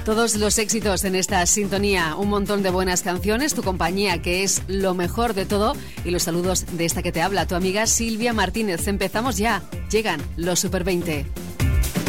Todos los éxitos en esta sintonía, un montón de buenas canciones, tu compañía que es lo mejor de todo y los saludos de esta que te habla, tu amiga Silvia Martínez. Empezamos ya, llegan los Super 20.